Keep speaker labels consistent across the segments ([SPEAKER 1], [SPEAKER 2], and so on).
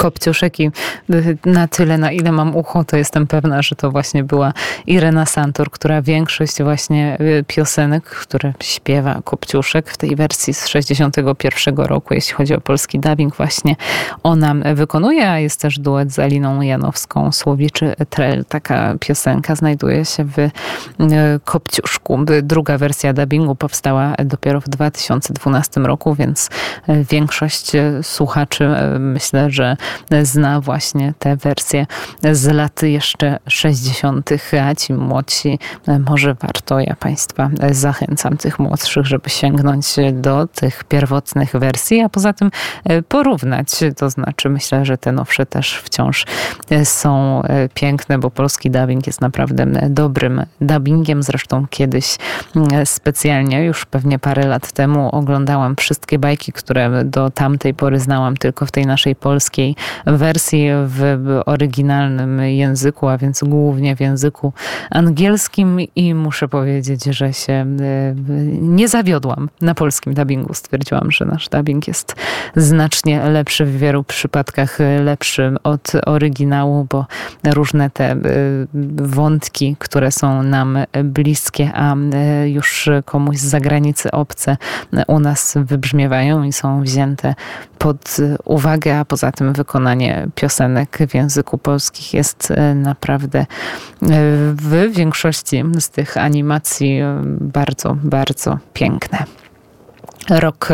[SPEAKER 1] Kopciuszek i na tyle, na ile mam ucho, to jestem pewna, że to właśnie była Irena Santor, która większość właśnie piosenek, które śpiewa Kopciuszek w tej wersji z 61 roku, jeśli chodzi o polski dubbing, właśnie ona wykonuje, a jest też duet z Aliną Janowską, Słowiczy Trel. Taka piosenka znajduje się w Kopciuszku. Druga wersja dubbingu powstała dopiero w 2012 roku, więc większość słuchaczy myślę, że zna właśnie tę wersję z lat jeszcze 60., a ci młodsi może warto, ja Państwa zachęcam, tych młodszych, żeby sięgnąć do tych pierwotnych wersji, a poza tym porównać, to znaczy myślę, że te nowsze też wciąż są piękne, bo polski dubbing jest naprawdę dobrym dubbingiem. Zresztą kiedyś specjalnie, już pewnie parę lat temu, oglądałam wszystkie bajki, które do tamtej pory znałam tylko w tej naszej polskiej wersji w oryginalnym języku, a więc głównie w języku angielskim i muszę powiedzieć, że się nie zawiodłam na polskim dubbingu. Stwierdziłam, że nasz dubbing jest znacznie lepszy, w wielu przypadkach lepszy od oryginału, bo różne te wątki, które są nam bliskie, a już komuś z zagranicy obce, u nas wybrzmiewają i są wzięte pod uwagę, a poza tym wykonanie piosenek w języku polskim jest naprawdę w większości z tych animacji bardzo, bardzo piękne. Rok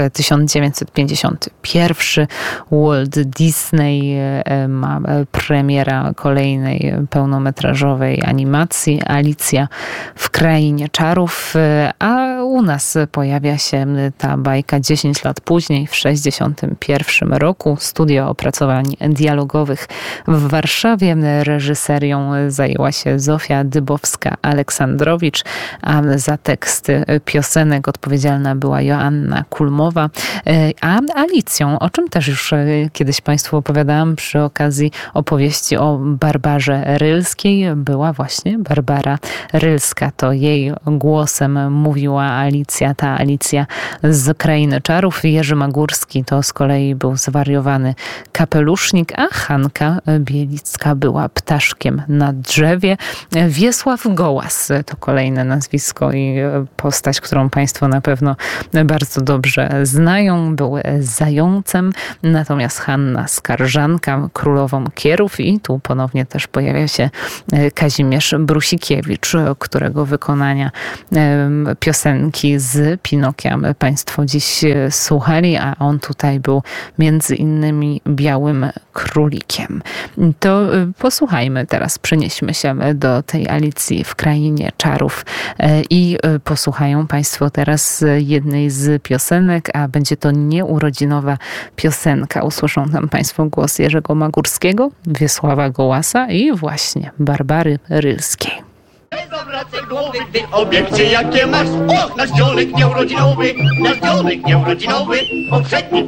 [SPEAKER 1] 1951. Walt Disney ma premiera kolejnej pełnometrażowej animacji Alicja w Krainie Czarów, a u nas pojawia się ta bajka 10 lat później, w 1961 roku. Studio Opracowań Dialogowych w Warszawie. Reżyserią zajęła się Zofia Dybowska-Aleksandrowicz, a za teksty piosenek odpowiedzialna była Joanna Kulmowa, a Alicją, o czym też już kiedyś Państwu opowiadałam przy okazji opowieści o Barbarze Rylskiej, była właśnie Barbara Rylska. To jej głosem mówiła Alicja, ta Alicja z Krainy Czarów. Jerzy Magórski to z kolei był zwariowany kapelusznik, a Hanka Bielicka była ptaszkiem na drzewie. Wiesław Gołas to kolejne nazwisko i postać, którą Państwo na pewno bardzo dobrze znają. Był zającem, natomiast Hanna Skarżanka, królową Kierów, i tu ponownie też pojawia się Kazimierz Brusikiewicz, którego wykonania piosenki z Pinokia Państwo dziś słuchali, a on tutaj był między innymi Białym Królikiem. To posłuchajmy teraz, przenieśmy się do tej Alicji w Krainie Czarów i posłuchają Państwo teraz jednej z piosenek, a będzie to nieurodzinowa piosenka. Usłyszą tam Państwo głos Jerzego Magórskiego, Wiesława Gołasa i właśnie Barbary Rylskiej.
[SPEAKER 2] Zawracaj głowy, ty obiekcie jakie masz. O, nasz dzionek nieurodzinowy, poprzedni